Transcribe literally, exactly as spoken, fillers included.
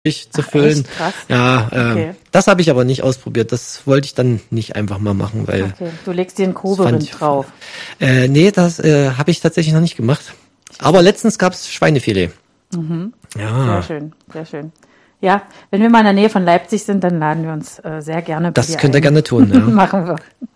zu füllen. Echt? Krass. Ja, äh, Okay. das habe ich aber nicht ausprobiert. Das wollte ich dann nicht einfach mal machen, weil Okay, du legst dir einen das fand Koberind ich- drauf. äh, nee, das äh, habe ich tatsächlich noch nicht gemacht. Aber letztens gab's Schweinefilet. Ja, Sehr schön, sehr schön. Ja, wenn wir mal in der Nähe von Leipzig sind, dann laden wir uns äh, sehr gerne bei das dir könnt ihr ein. gerne tun. Ja. Machen wir.